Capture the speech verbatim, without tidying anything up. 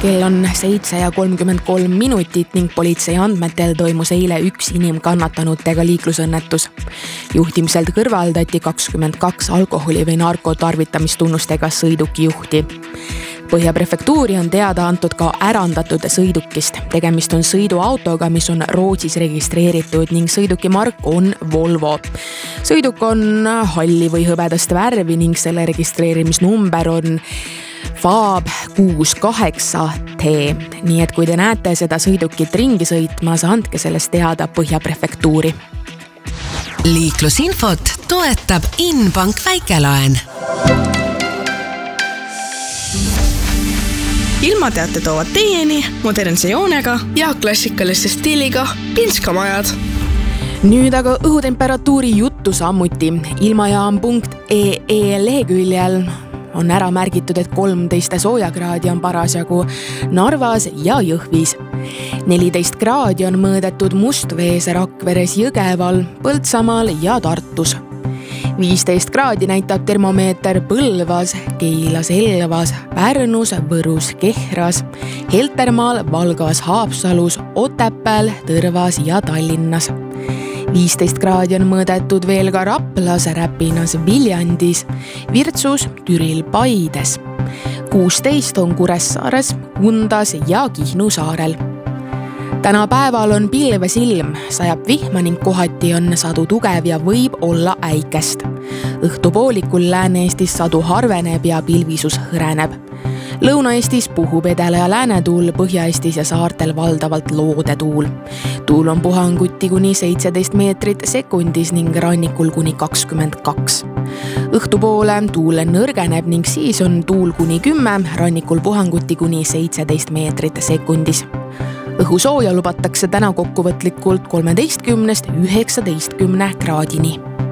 kell on seitse ja kolmkümmend kolm minutit ning politsei andmetel toimus eile üks inimkannatanutega liiklusõnnetus. Juhtimiselt kõrvaldati kakskümmend kaks alkoholi või narkotarvitamistunnustega sõidukijuhti. Põhja prefektuuri on teada antud ka ärandatud sõidukist. Tegemist on sõiduautoga, mis on Rootsis registreeritud ning sõiduki mark on Volvo. Sõiduk on halli või hõbedast värvi ning selle registreerimisnumber on F A B kuus kaheksa T. Nii et kui te näete seda sõidukit ringi sõitmas, andke sellest teada Põhja prefektuuri. Liiklusinfot toetab Inbank väikelaen. Ilmateate toovad teieni modernse joonega ja klassikalise stiiliga pinskamajad. Nüüd aga õhutemperatuuri juttu sammuti. Ilmajaam punkt E E leheküljel on ära märgitud, et kolmteist soojakraadi on parasjagu Narvas ja Jõhvis. neliteist kraadi on mõõdetud Mustvees, Rakveres, Jõgeval, Põltsamaal ja Tartus. viisteist kraadi näitab termomeeter Põlvas, Keilas, Elvas, Pärnus, Võrus, Kehras, Heltermaal, Valgas, Haapsalus, Otepääl, Tõrvas ja Tallinnas. viisteist kraadi on mõõdetud veel ka Raplas, Räpinas, Viljandis, Virtsus, Türil, Paides. kuusteist on Kuressaares, Kundas ja Kihnu saarel. Täna päeval on pilves ilm, sajab vihma ning kohati on sadu tugev ja võib olla äikest. Õhtupoolikul Lääne-Eestis sadu harveneb ja pilvisus hõreneb. Lõuna-Eestis puhub edela ja läänetuul, Põhja-Eestis ja saartel valdavalt loodetuul. Tuul on puhanguti kuni seitseteist meetrit sekundis ning rannikul kuni kakskümmend kaks. Õhtupoole tuul nõrgeneb ning siis on tuul kuni kümme, rannikul puhanguti kuni seitseteist meetrit sekundis. Õhusooja lubatakse täna kokkuvõtlikult kolmeteistkümnest üheksateistkümne kraadini.